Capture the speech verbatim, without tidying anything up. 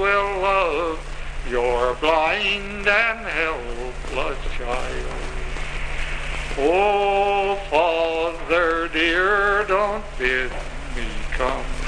will love your blind and helpless child. Oh, Father dear, don't bid me come.